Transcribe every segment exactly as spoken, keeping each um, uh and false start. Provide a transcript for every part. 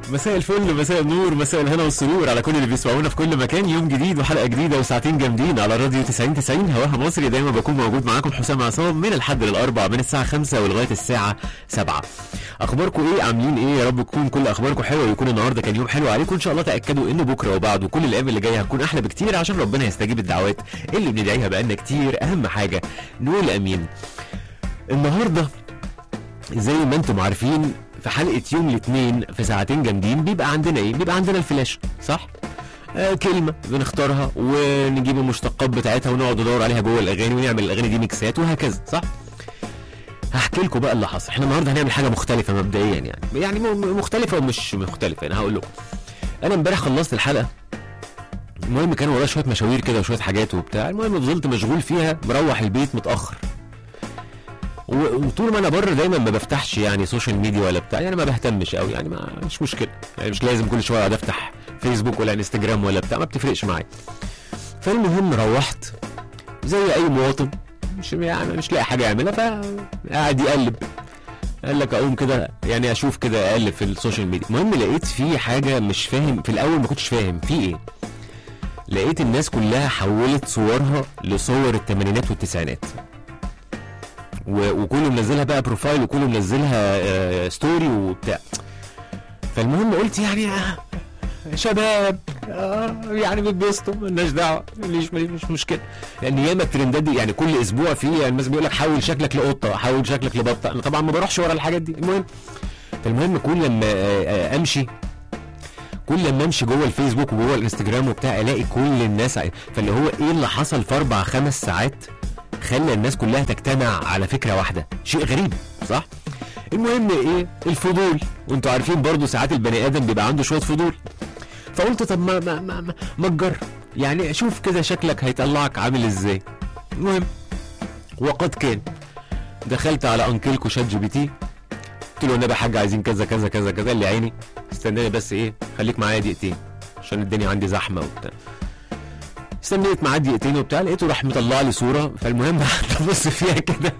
مساء الفل، مساء النور، مساء الهنا والسرور على كل اللي بيسمعونا في كل مكان. يوم جديد وحلقه جديده وساعتين جامدين على راديو تسعين تسعين هواها مصري. دايما بكون موجود معاكم حسام عصام من الحد للاربع من الساعه خمسة ولغايه الساعه سبعة. اخباركم ايه؟ عاملين ايه؟ يا رب تكون كل اخباركم حلوه ويكون النهارده كان يوم حلو عليكم ان شاء الله. تاكدوا ان بكره وبعد وكل الايام اللي جايه هتكون احلى بكتير عشان ربنا يستجيب الدعوات اللي بندعيها بقالنا كتير. اهم حاجه نقول امين. النهارده زي ما انتم عارفين في حلقه يوم الاثنين في ساعتين جامدين بيبقى عندنا ايه؟ بيبقى عندنا الفلاش، صح؟ آه كلمه بنختارها ونجيب المشتقات بتاعتها ونقعد ندور عليها جوه الاغاني ونعمل الاغاني دي ميكسات وهكذا، صح؟ هحكي لكم بقى اللي حصل. احنا النهارده هنعمل حاجه مختلفه مبدئيا، يعني يعني مختلفه ومش مختلفه. يعني هقول لكم انا امبارح خلصت الحلقه، المهم كان ورايا شويه مشاوير كده وشويه حاجات وبتاع، المهم فضلت مشغول فيها، مروح البيت متاخر. وطول ما انا بره دايما ما بفتحش يعني سوشيال ميديا ولا بتاع، يعني ما بهتمش قوي، يعني ما مش مشكله، يعني مش لازم كل شويه اقعد افتح فيسبوك ولا انستجرام ولا بتاع، ما بتفرقش معايا. فالمهم روحت زي اي مواطن مش يعني مش لاقي حاجه يعملها، فقاعد يقلب، قال لك اقوم كده يعني اشوف كده اقلب في السوشيال ميديا. المهم لقيت في حاجه مش فاهم، في الاول ما كنتش فاهم في ايه. لقيت الناس كلها حولت صورها لصور الثمانينات والتسعينات، وكله منزلها بقى بروفايل وكله منزلها ستوري وبتاع. فالمهم قلت يعني آه شباب آه يعني بيتبسطوا، مالناش دعوه، مش مش مشكله، لان ياما الترندات دي يعني كل اسبوع في يعني الناس بيقول لك حول شكلك لقطه، حول شكلك لبطه. انا طبعا ما بروحش ورا الحاجات دي. المهم فالمهم كل لما امشي كل لما امشي جوه الفيسبوك وجوه الانستجرام وبتاع الاقي كل الناس، فاللي هو ايه اللي حصل في اربع خمس ساعات خلى الناس كلها تجتمع على فكره واحده. شيء غريب، صح؟ المهم ايه؟ الفضول، وانتوا عارفين برضو ساعات البني ادم بيبقى عنده شويه فضول. فقلت طب ما ما ما, ما, ما تجرب يعني، شوف كده شكلك هيطلعك عامل ازاي. المهم وقد كان، دخلت على انكلكو شات جي بي تي، قلت له النبي يا حاج عايزين كذا كذا كذا كذا. قال لي عيني استناني بس ايه، خليك معايا دقيقتين عشان الدنيا عندي زحمه وبتاع. استنيت معاه دقيقتين وبتاع، لقيته راح مطلع لي صوره. فالمهم قعدت ابص فيها كده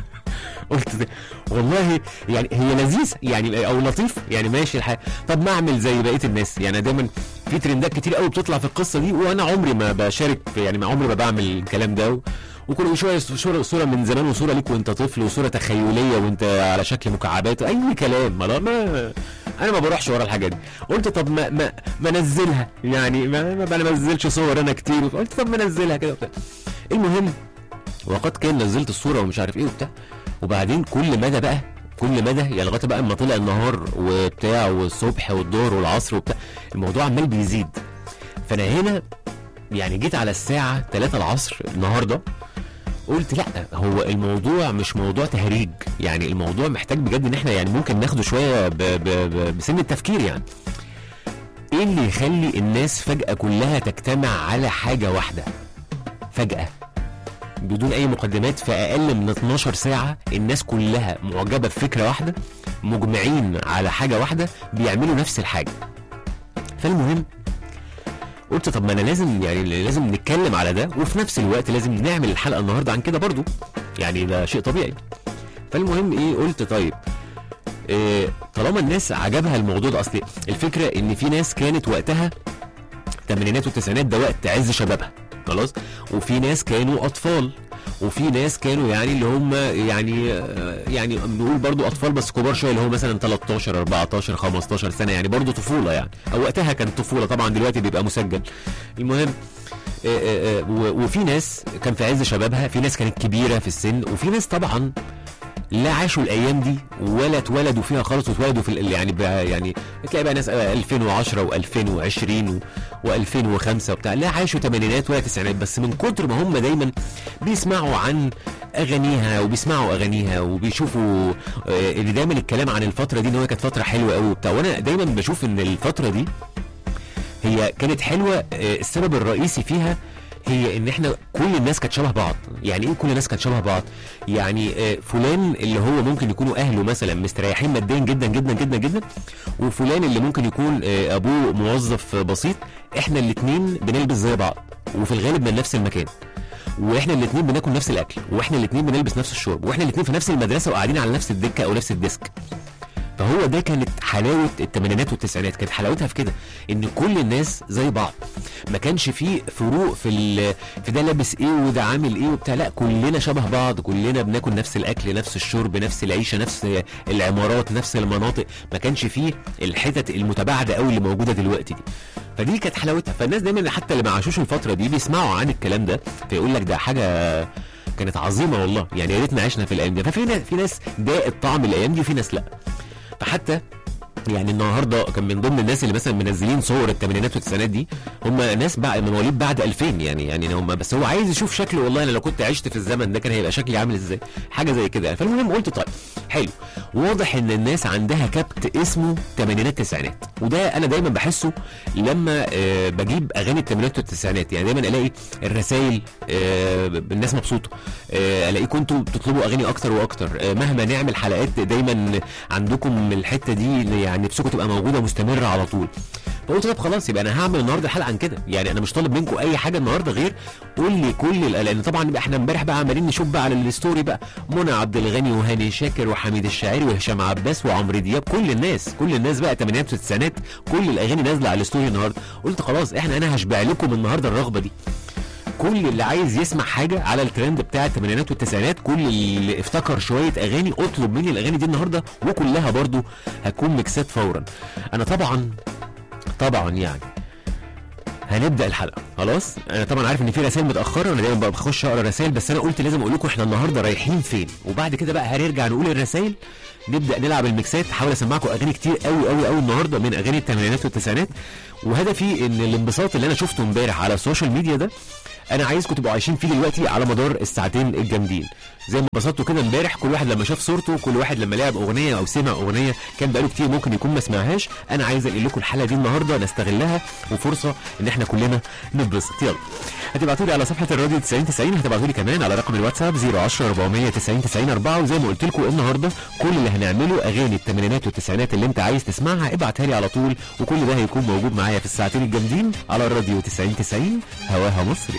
قلت والله يعني هي لذيذه يعني او لطيف يعني ماشي الحال. طب ما اعمل زي بقيه الناس، يعني دايما في ترندات كتير قوي بتطلع في القصه دي، وانا عمري ما بشارك يعني، ما عمري ما بعمل الكلام ده. وكل شويه صوره صوره من زمان وصوره ليك وانت طفل وصوره تخيليه وانت على شكل مكعبات، اي كلام. ما, ما انا ما بروحش ورا الحاجات دي. قلت طب ما ما, ما نزلها يعني، ما, ما بنزلش صور انا كتير. قلت طب ما نزلها كده وبتاع. المهم وقد كان نزلت الصوره ومش عارف ايه وبتاع. وبعدين كل مدى بقى كل مدى يعني لغايه بقى اما طلع النهار وبتاع والصبح والظهر والعصر وبتاع، الموضوع عمال بيزيد. فانا هنا يعني جيت على الساعه ثلاثة العصر النهارده، قلت لا هو الموضوع مش موضوع تهريج، يعني الموضوع محتاج بجد ان احنا يعني ممكن ناخده شويه ب ب ب بسن التفكير. يعني ايه اللي يخلي الناس فجاه كلها تجتمع على حاجه واحده فجاه بدون اي مقدمات؟ في اقل من اتناشر ساعه الناس كلها معجبه بفكره واحده، مجمعين على حاجه واحده، بيعملوا نفس الحاجه. فالمهم قلت طب ما انا لازم يعني لازم نتكلم على ده، وفي نفس الوقت لازم نعمل الحلقه النهارده عن كده برضو، يعني ده شيء طبيعي. فالمهم ايه، قلت طيب إيه طالما الناس عجبها الموضوع ده، اصلي الفكره ان في ناس كانت وقتها الثمانينات والتسعينات ده وقت عز شبابها خلاص، وفي ناس كانوا اطفال، وفي ناس كانوا يعني اللي هم يعني يعني بنقول برضو اطفال بس كبار شويه، اللي هو مثلا تلتاشر اربعتاشر خمستاشر سنه، يعني برضو طفوله يعني، او وقتها كانت طفوله، طبعا دلوقتي بيبقى مسجل. المهم وفي ناس كان في عز شبابها، في ناس كانت كبيره في السن، وفي ناس طبعا لا عاشوا الايام دي ولا اتولدوا فيها خالص، واتولدوا في يعني بقى يعني تلاقي بقى ناس ألفين وعشرة وألفين وعشرين وألفين وخمسة وبتاع، لا عاشوا ثمانينات ولا تسعينات، بس من كتر ما هم دايما بيسمعوا عن اغانيها وبيسمعوا اغانيها وبيشوفوا اللي دايما الكلام عن الفتره دي ان هي كانت فتره حلوه قوي وبتاع. وانا دايما بشوف ان الفتره دي هي كانت حلوه، السبب الرئيسي فيها هي ان احنا كل الناس كانت شبه بعض. يعني ايه كل الناس كانت شبه بعض؟ يعني فلان اللي هو ممكن يكونوا اهله مثلا مستريحين ماديا جدا جدا جدا جدا، وفلان اللي ممكن يكون ابوه موظف بسيط، احنا الاثنين بنلبس زي بعض وفي الغالب من نفس المكان، واحنا الاثنين بناكل نفس الاكل، واحنا الاثنين بنلبس نفس الشرب، واحنا الاثنين في نفس المدرسه وقاعدين على نفس الدكه او نفس الديسك. فهو ده كانت حلاوه الثمانينات والتسعينات، كانت حلاوتها في كده ان كل الناس زي بعض، ما كانش فيه فروق في ال... في ده لابس ايه وده عامل ايه وبتاع، لا كلنا شبه بعض، كلنا بناكل نفس الاكل، نفس الشرب، نفس العيشه، نفس العمارات، نفس المناطق، ما كانش فيه الحتت المتباعده قوي اللي موجوده دلوقتي دي. فدي كانت حلاوتها. فالناس دايما حتى اللي ما عاشوش الفتره دي بيسمعوا عن الكلام ده فيقول لك ده حاجه كانت عظيمه والله، يعني يا ريتنا عشنا في الايام دي. ففي ناس في ناس داقت طعم الايام دي وفي ناس لا. فحتى يعني النهارده كان من ضمن الناس اللي مثلا منزلين صور الثمانينات والتسعينات دي هم ناس بعد مواليد بعد ألفين، يعني يعني هم بس هو عايز يشوف شكله، والله انا لو كنت عشت في الزمن ده كان هيبقى شكلي عامل ازاي، حاجه زي كده. فالمهم قلت طيب حلو، واضح ان الناس عندها كبت اسمه ثمانينات تسعينات، وده انا دايما بحسه لما آه بجيب اغاني الثمانينات والتسعينات. يعني دايما الاقي الرسائل آه الناس مبسوطه، آه الاقيكم انتوا بتطلبوا اغاني اكتر واكتر، آه مهما نعمل حلقات دايما عندكم الحته دي يعني نفسكم تبقى موجوده مستمره على طول. فقلت طب خلاص يبقى انا هعمل النهارده حلقه عن كده، يعني انا مش طالب منكم اي حاجه النهارده غير قول لي كل ال... لان طبعا احنا امبارح بقى عمالين نشوف بقى على الستوري بقى منى عبد الغني وهاني شاكر وحميد الشاعري وهشام عباس وعمرو دياب، كل الناس كل الناس بقى الثمانينات والتسعينات كل الاغاني نازله على الستوري النهارده. قلت خلاص احنا انا هشبع لكم النهارده الرغبه دي، كل اللي عايز يسمع حاجه على الترند بتاع الثمانينات والتسعينات، كل اللي افتكر شويه اغاني اطلب مني الاغاني دي النهارده، وكلها برضو هتكون ميكسات فورا. انا طبعا طبعا يعني هنبدا الحلقه خلاص. انا طبعا عارف ان في رسائل متاخره، انا دايما بخش اقرا رسائل، بس انا قلت لازم اقول لكم احنا النهارده رايحين فين، وبعد كده بقى هنرجع نقول الرسائل، نبدا نلعب الميكسات. هحاول اسمعكم اغاني كتير قوي قوي قوي النهارده من اغاني الثمانينات والتسعينات، وهدفي ان الانبساط اللي انا شفته امبارح على السوشيال ميديا ده انا عايزكم تبقوا عايشين فيه دلوقتي على مدار الساعتين الجامدين، زي ما انبسطتوا كده امبارح. كل واحد لما شاف صورته، كل واحد لما لعب اغنيه او سمع اغنيه كان بقاله كتير ممكن يكون ما سمعهاش، انا عايز اقول لكم الحلقه دي النهارده نستغلها وفرصه ان احنا كلنا نتبسط. يلا هتبعتوا لي على صفحه الراديو تسعين تسعين، هتبعتوا لي كمان على رقم الواتساب صفر عشرة أربعمية تسعين تسعين أربعة، وزي ما قلت لكم النهارده كل اللي هنعمله اغاني الثمانينات والتسعينات اللي انت عايز تسمعها ابعتها لي على طول، وكل ده هيكون موجود معايا في الساعتين الجامدين على الراديو تسعين تسعين، هواها مصري.